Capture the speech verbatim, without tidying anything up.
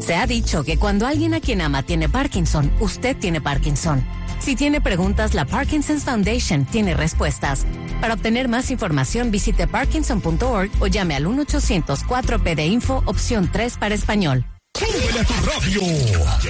Se ha dicho que cuando alguien a quien ama tiene Parkinson, usted tiene Parkinson. Si tiene preguntas, la Parkinson's Foundation tiene respuestas. Para obtener más información, visite parkinson punto org o llame al uno ochocientos cuatro P D Info, opción tres para español. ¡Súbele a tu radio!